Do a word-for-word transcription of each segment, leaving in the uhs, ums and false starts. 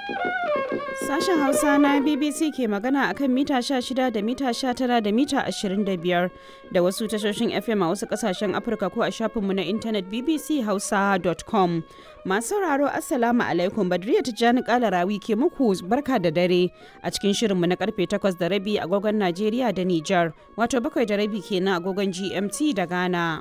Sashen Hausa na B B C ke magana akan mita sha shida da mita sha tara da mita ashirin da biyar da wasu tashoshin F M a wasu kasashen Afirka ko a shafinmu na intanet b b c hausa dot com. Masu sauraro Assalamu alaikum, Badriya Tijjani Kalarawi ke muku barka da dare a cikin shirinmu na karfe takwas da rabi agogon Najeriya da Nijar, wato bakwai da rabi kenan agogon G M T da Ghana.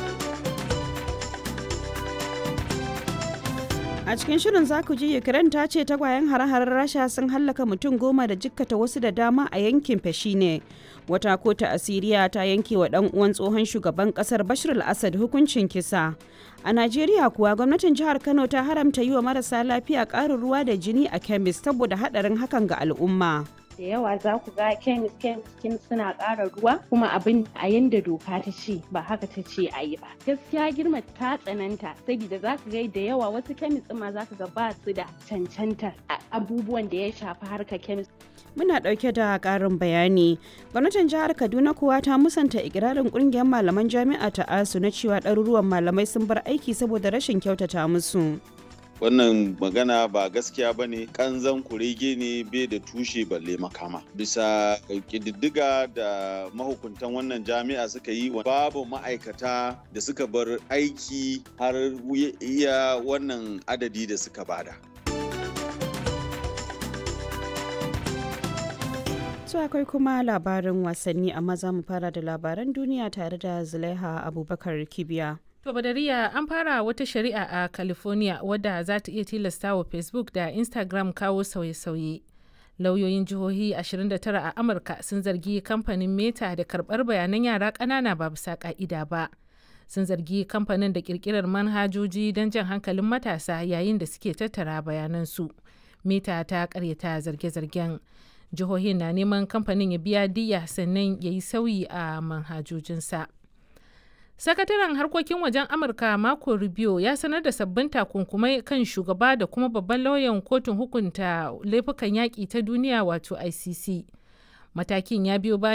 A cikin shirin za ku ji Ukraine ta ce tagwayen hare-haren Rasha sun hallaka mutum goma da jikkata wasu da dama a yankin Fashine. Wata kota a Siriya ta yanke wa ɗan uwan tsohon shugaban ƙasar Bashar al-Assad hukuncin kisa. A Najeriya kuwa gwamnatin jihar Kano ta haramta yi wa marasa lafiya ƙarin ruwa da jini a kemis saboda haɗarin hakan ga al'umma. Da yawa za ku ga kemis kemis suna ƙara ruwa kuma abin a yanda doka ta ce ba haka ta ce a yi ba. Gaskiya girma ta tsananta saboda za ka ga da yawa wasu kemis ma za ka ga ba su da cancantar abubuwan da ya shafi harkar kemis. Muna ɗauke da ƙarin bayani. Gwamnatin jihar Kaduna kuwa ta musanta ikirarin ƙungiyar malaman jami'a ta ASU na cewa ɗaruruwan malamai sun bar aiki saboda rashin kyautata musu. Wannan magana ba gaskiya ba ne, kanzan kurege ne bai da tushe balle makama. Bisa ƙididdiga da mahukuntan wannan jami'a suka yi, babu ma'aikata da suka bar aiki har iya wannan adadi da suka bada. So akwai kuma labarin wasanni, amma za mu fara da labaran duniya tare da Zulaiha Abubakar Kibiya. To Badariya, an fara wata shari'a a California wadda za ta iya tilasta wa Facebook da Instagram kawo sauye-sauye. Lauyoyin jihohi ashirin da tara a Amurka sun zargi kamfanin Meta da karɓar bayanan yara ƙanana ba bisa ƙa'ida ba. Sun zargi kamfanin da ƙirƙirar manhajoji don jan hankalin matasa yayin da suke tattara bayanansu. Meta ta ƙaryata zarge-zargen. Jihohin na neman kamfanin ya biya diyya sannan ya yi sauyi a manhajojinsa. Sakataren harkokin wajen Amurka Marco Rubio ya sanar da sabbin takunkumai kan shugaba da kuma babban lauyan kotun hukunta laifukan yaƙi ta duniya wato I C C. Matakin ya biyo bayan